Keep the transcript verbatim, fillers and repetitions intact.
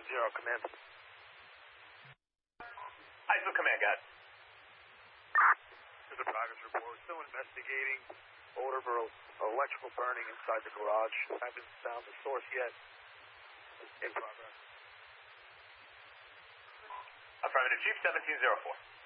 zero, command. I still command, guys. There's a progress report. We're still investigating odor for electrical burning inside the garage. Haven't found the source yet. In progress. Affirmative, Chief, seventeen oh four.